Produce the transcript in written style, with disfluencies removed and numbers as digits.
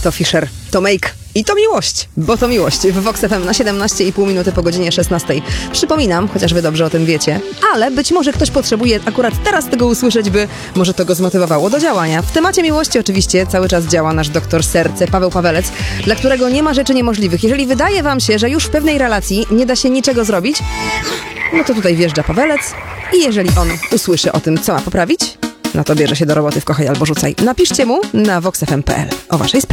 to Fisher, to Make i to miłość, bo to miłość w Vox FM na 17,5 minuty po godzinie 16. Przypominam, chociaż wy dobrze o tym wiecie, ale być może ktoś potrzebuje akurat teraz tego usłyszeć, by może to go zmotywowało do działania. W temacie miłości oczywiście cały czas działa nasz doktor serce, Paweł Pawelec, dla którego nie ma rzeczy niemożliwych. Jeżeli wydaje wam się, że już w pewnej relacji nie da się niczego zrobić, no to tutaj wjeżdża Pawelec i jeżeli on usłyszy o tym, co ma poprawić, no to bierze się do roboty w Kochaj albo Rzucaj. Napiszcie mu na voxfm.pl o waszej sprawie.